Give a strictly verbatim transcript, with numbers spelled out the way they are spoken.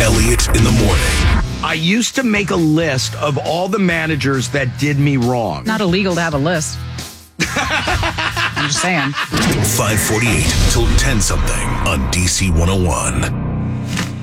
Elliott in the morning. I used to make a list of all the managers that did me wrong. Not illegal to have a list. I'm just saying. five forty-eight till ten something on D C one oh one.